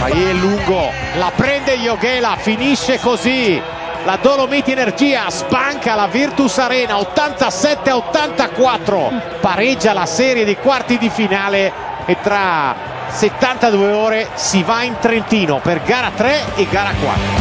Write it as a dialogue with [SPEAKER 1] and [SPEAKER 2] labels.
[SPEAKER 1] Payet lungo, la prende Joghela, finisce così. La Dolomiti Energia sbanca la Virtus Arena 87-84, pareggia la serie di quarti di finale e tra 72 ore si va in Trentino per gara 3 e gara 4.